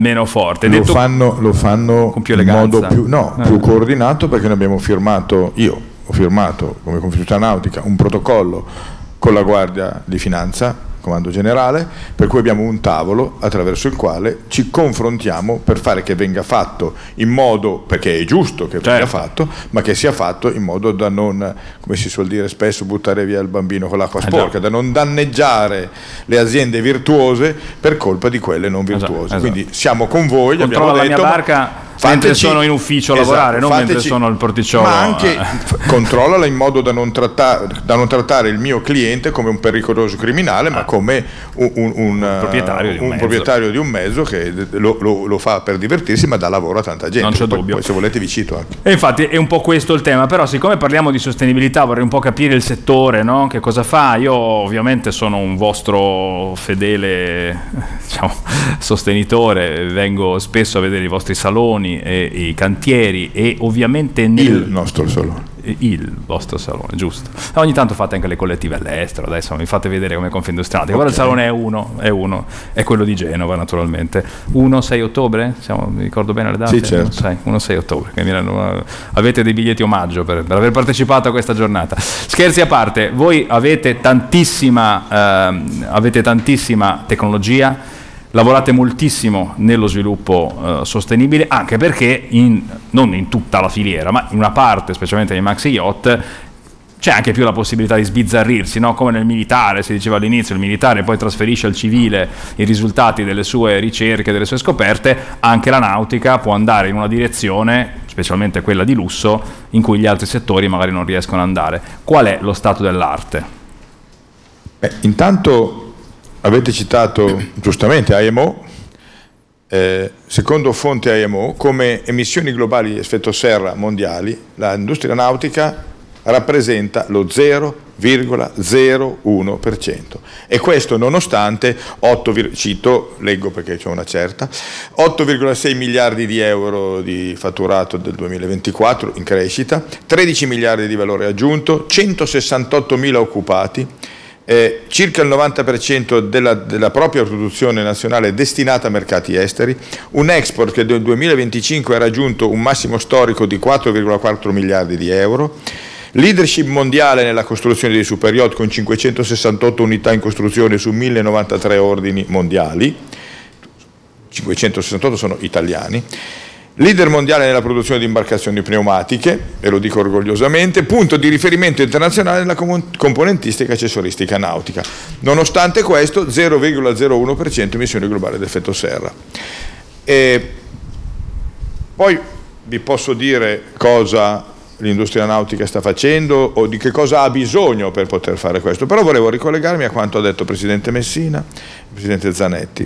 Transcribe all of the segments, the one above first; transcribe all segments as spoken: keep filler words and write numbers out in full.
meno forte. Lo Detto fanno, lo fanno con più in eleganza. modo più, no, eh. più coordinato, perché noi abbiamo firmato, io ho firmato come Confindustria Nautica un protocollo con la Guardia di Finanza, Comando Generale, per cui abbiamo un tavolo attraverso il quale ci confrontiamo per fare che venga fatto in modo, perché è giusto che venga certo. fatto, ma che sia fatto in modo da non, come si suol dire spesso, buttare via il bambino con l'acqua sporca, da non danneggiare le aziende virtuose per colpa di quelle non virtuose. Esatto, Quindi siamo con voi, gli abbiamo Controlla detto, la mia barca mentre fateci, sono in ufficio a esatto, lavorare, non fateci, mentre sono al porticciolo. ma anche f- controllala in modo da non, trattare, da non trattare il mio cliente come un pericoloso criminale, ah. ma come un, un, un, un, proprietario, di un, un proprietario di un mezzo che lo, lo, lo fa per divertirsi, ma dà lavoro a tanta gente. Non c'è poi, dubbio. Poi, se volete vi cito anche. E infatti è un po' questo il tema, però siccome parliamo di sostenibilità vorrei un po' capire il settore, no? Che cosa fa? Io ovviamente sono un vostro fedele, diciamo, sostenitore, vengo spesso a vedere i vostri saloni e i cantieri e ovviamente nel... il nostro salone. Il vostro salone, giusto. Ogni tanto fate anche le collettive all'estero, adesso mi fate vedere come Confindustria Nautica. Guarda, il salone è uno, è uno, è quello di Genova naturalmente. uno sei ottobre? Siamo, mi ricordo bene le date? Sì, certo. uno sei ottobre, che mi hanno, avete dei biglietti omaggio per, per aver partecipato a questa giornata. Scherzi a parte, voi avete tantissima, ehm, avete tantissima tecnologia, lavorate moltissimo nello sviluppo eh, sostenibile, anche perché in, non in tutta la filiera, ma in una parte, specialmente nei maxi yacht, c'è anche più la possibilità di sbizzarrirsi, no? Come nel militare, si diceva all'inizio, il militare poi trasferisce al civile i risultati delle sue ricerche, delle sue scoperte, anche la nautica può andare in una direzione, specialmente quella di lusso, in cui gli altri settori magari non riescono ad andare. Qual è lo stato dell'arte? Beh, intanto avete citato giustamente I M O, eh, secondo fonte I M O, come emissioni globali di effetto serra mondiali, l'industria nautica rappresenta lo zero virgola zero uno per cento, e questo nonostante otto, cito, leggo perché c'è una certa, otto virgola sei miliardi di euro di fatturato del duemilaventiquattro in crescita, tredici miliardi di valore aggiunto, centosessantottomila occupati, Eh, circa il novanta per cento della, della propria produzione nazionale destinata a mercati esteri, un export che nel duemilaventicinque ha raggiunto un massimo storico di quattro virgola quattro miliardi di euro, leadership mondiale nella costruzione dei super yacht con cinquecentosessantotto unità in costruzione su mille novantatré ordini mondiali, cinquecentosessantotto sono italiani, leader mondiale nella produzione di imbarcazioni pneumatiche, e lo dico orgogliosamente, punto di riferimento internazionale nella componentistica e accessoristica nautica. Nonostante questo, zero virgola zero uno per cento emissioni globali d'effetto serra. E poi vi posso dire cosa l'industria nautica sta facendo o di che cosa ha bisogno per poter fare questo, però volevo ricollegarmi a quanto ha detto il Presidente Messina, il Presidente Zanetti.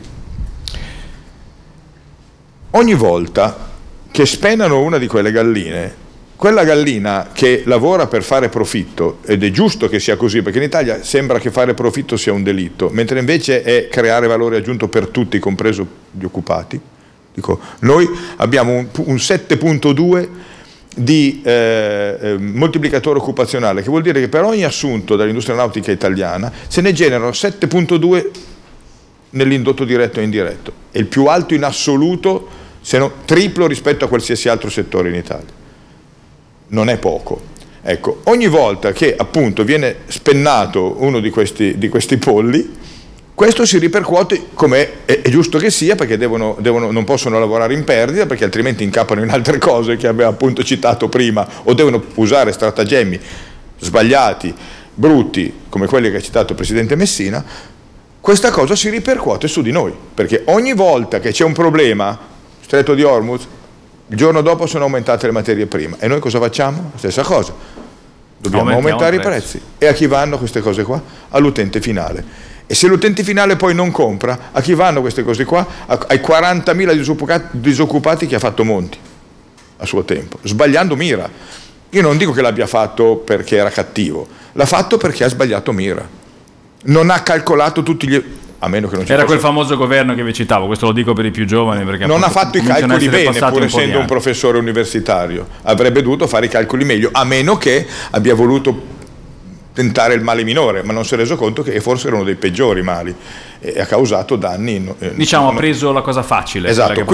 Ogni volta che spenano una di quelle galline, quella gallina che lavora per fare profitto, ed è giusto che sia così, perché in Italia sembra che fare profitto sia un delitto, mentre invece è creare valore aggiunto per tutti, compreso gli occupati. Dico, noi abbiamo un, un sette virgola due di eh, eh, moltiplicatore occupazionale, che vuol dire che per ogni assunto dall'industria nautica italiana se ne generano sette virgola due nell'indotto diretto e indiretto, è il più alto in assoluto, se non triplo rispetto a qualsiasi altro settore in Italia. Non è poco. Ecco, ogni volta che appunto viene spennato uno di questi, di questi polli, questo si ripercuote, come è, è giusto che sia, perché devono, devono, non possono lavorare in perdita, perché altrimenti incappano in altre cose che abbiamo appunto citato prima, o devono usare stratagemmi sbagliati, brutti, come quelli che ha citato il Presidente Messina. Questa cosa si ripercuote su di noi, perché ogni volta che c'è un problema, Stretto di Hormuz, il giorno dopo sono aumentate le materie prime, e noi cosa facciamo? Stessa cosa, dobbiamo aumentare i prezzi. E a chi vanno queste cose qua? All'utente finale. E se l'utente finale poi non compra, a chi vanno queste cose qua? Ai quarantamila disoccupati che ha fatto Monti a suo tempo, sbagliando mira. Io non dico che l'abbia fatto perché era cattivo, l'ha fatto perché ha sbagliato mira, non ha calcolato tutti gli... A meno che non ci era fosse... quel famoso governo che vi citavo, questo lo dico per i più giovani, perché non ha fatto i calcoli bene, pur essendo un professore universitario, avrebbe dovuto fare i calcoli meglio, a meno che abbia voluto tentare il male minore, ma non si è reso conto che forse erano dei peggiori mali e ha causato danni. Diciamo, ha preso la cosa facile. Esatto.